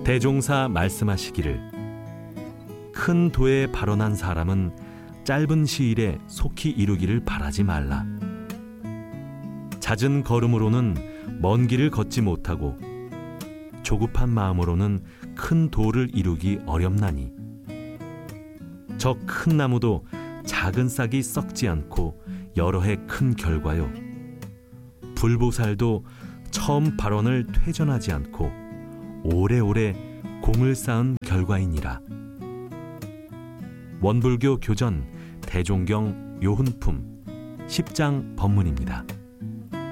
대종사 말씀하시기를 큰 도에 발언한 사람은 짧은 시일에 속히 이루기를 바라지 말라. 잦은 걸음으로는 먼 길을 걷지 못하고 조급한 마음으로는 큰 도를 이루기 어렵나니 저 큰 나무도 작은 싹이 썩지 않고 여러 해 큰 결과요 불보살도 처음 발언을 퇴전하지 않고 오래오래 공을 쌓은 결과이니라. 원불교 교전 대종경 요훈품 10장 법문입니다.